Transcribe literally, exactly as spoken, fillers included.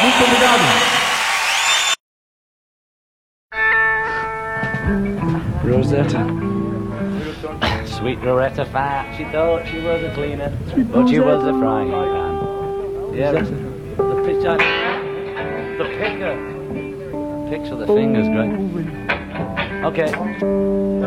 Muito obrigado. Rosetta. Sweet Rosetta fat. She thought she was a cleaner, but she was a frying pan. Yeah, the picture. The picker. Picture the fingers, great. Okay.